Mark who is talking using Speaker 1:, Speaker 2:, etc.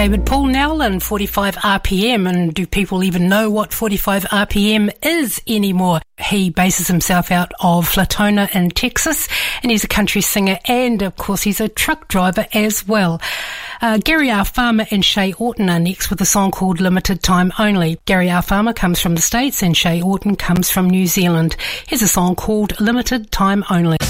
Speaker 1: David Paul now and 45 RPM, and do people even know what 45 RPM is anymore? He bases himself out of Flatona in Texas, and he's a country singer and of course he's a truck driver as well. Gary R. Farmer and Shay Orton are next with a song called Limited Time Only. Gary R. Farmer comes from the States and Shay Orton comes from New Zealand. Here's a song called Limited Time Only.